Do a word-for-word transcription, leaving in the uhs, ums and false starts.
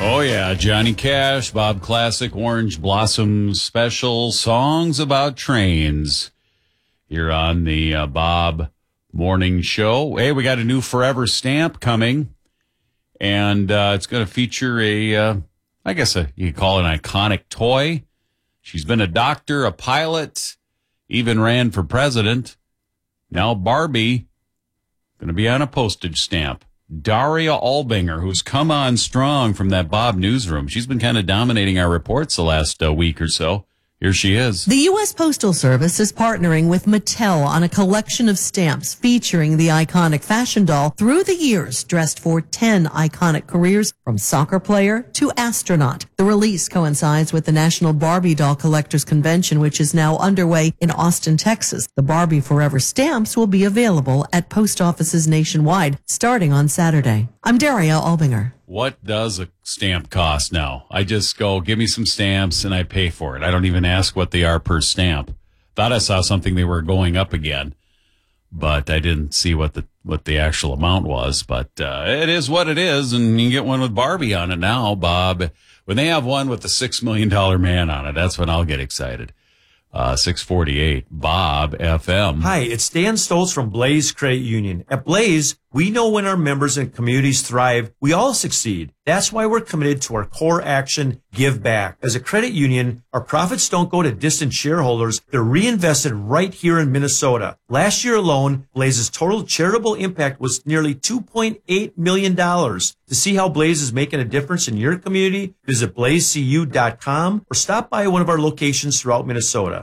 Oh, yeah. Johnny Cash, Bob Classic, Orange Blossom Special, songs about trains here on the uh, Bob Morning Show. Hey, we got a new Forever stamp coming, and uh, it's going to feature a, uh, I guess a, you could call it an iconic toy. She's been a doctor, a pilot, even ran for president. Now Barbie going to be on a postage stamp. Daria Albinger, who's come on strong from that Bob newsroom. She's been kind of dominating our reports the last uh, week or so. Here she is. The U S Postal Service is partnering with Mattel on a collection of stamps featuring the iconic fashion doll through the years, dressed for ten iconic careers from soccer player to astronaut. The release coincides with the National Barbie Doll Collectors Convention, which is now underway in Austin, Texas. The Barbie Forever stamps will be available at post offices nationwide starting on Saturday. I'm Daria Albinger. What does a stamp cost now? I just go, give me some stamps, and I pay for it. I don't even ask what they are per stamp. Thought I saw something they were going up again, but I didn't see what the what the actual amount was. But uh, it is what it is, and you can get one with Barbie on it now, Bob. When they have one with the six million dollar man on it, that's when I'll get excited. Uh, six forty-eight, Bob F M. Hi, it's Dan Stoltz from Blaze Credit Union. At Blaze, we know when our members and communities thrive, we all succeed. That's why we're committed to our core action, give back. As a credit union, our profits don't go to distant shareholders. They're reinvested right here in Minnesota. Last year alone, Blaze's total charitable impact was nearly two point eight million dollars. To see how Blaze is making a difference in your community, visit blaze c u dot com or stop by one of our locations throughout Minnesota.